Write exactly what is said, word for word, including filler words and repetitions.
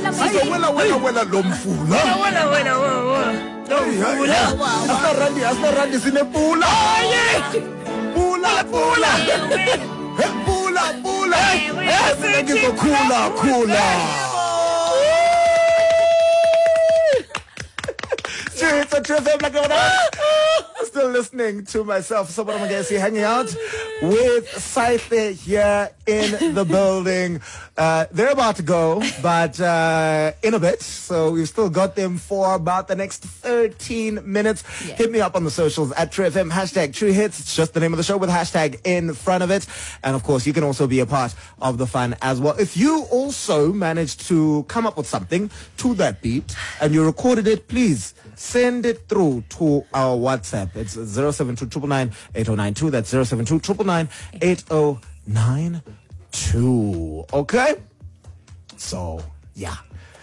Wela wela wela lomfula. Wela wela wela. Lomfula. Asina randi, asina randi sinepula. Pula pula. Pula pula. Asina ngizokula khula. It's a trip. I'm still listening to myself. So what am I going to see? Hanging out with Saithe here in the building. Uh, they're about to go, but uh, in a bit. So we've still got them for about the next thirteen minutes. Yeah. Hit me up on the socials at True F M, hashtag True Hits. It's just the name of the show with hashtag in front of it. And of course, you can also be a part of the fun as well. If you also managed to come up with something to that beat and you recorded it, please send it through to our WhatsApp. It's zero seven two nine nine eight zero nine two. That's zero seven two nine nine eight zero nine two. Okay? So, yeah.